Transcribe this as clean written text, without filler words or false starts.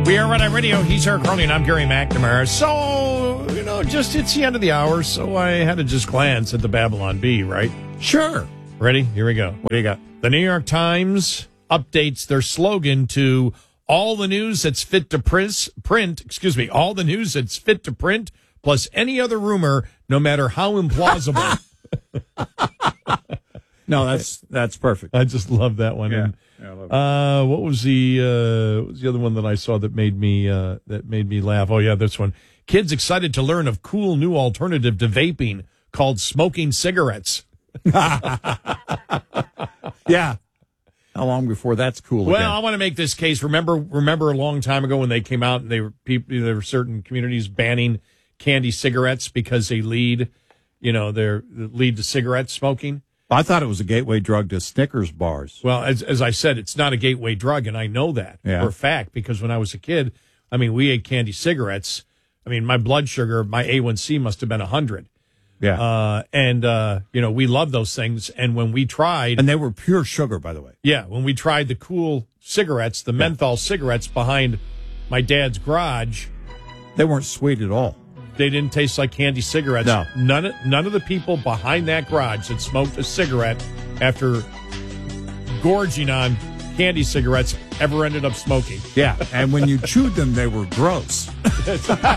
We are Red Eye Radio. He's Eric Crowley, and I'm Gary McNamara. So, it's the end of the hour, so I had to just glance at the Babylon Bee, right? Sure. Ready? Here we go. What do you got? The New York Times updates their slogan to all the news that's fit to all the news that's fit to print, plus any other rumor, no matter how implausible. No, that's perfect. I just love that one. Yeah. And, I love it. what was the other one that I saw that made me laugh? Oh yeah, this one. Kids excited to learn of cool new alternative to vaping called smoking cigarettes. Yeah. How long before that's cool again? Well, I want to make this case. Remember a long time ago when they came out and there were certain communities banning candy cigarettes because they lead to cigarette smoking. I thought it was a gateway drug to Snickers bars. Well, as I said, it's not a gateway drug, and I know that for a fact because when I was a kid, we ate candy cigarettes. My blood sugar, my A1C must have been 100. Yeah. We love those things. And when we tried... And they were pure sugar, by the way. Yeah, when we tried the cool cigarettes, the menthol cigarettes behind my dad's garage... They weren't sweet at all. They didn't taste like candy cigarettes. No. None of the people behind that garage that smoked a cigarette after gorging on candy cigarettes ever ended up smoking. Yeah, and when you chewed them, they were gross.